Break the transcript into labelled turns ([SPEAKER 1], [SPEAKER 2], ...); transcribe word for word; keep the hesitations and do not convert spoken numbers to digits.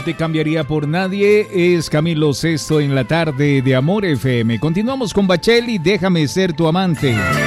[SPEAKER 1] te cambiaría por nadie. Es Camilo Sesto en la tarde de Amor F M. Continuamos con Bacheli, Déjame ser tu amante.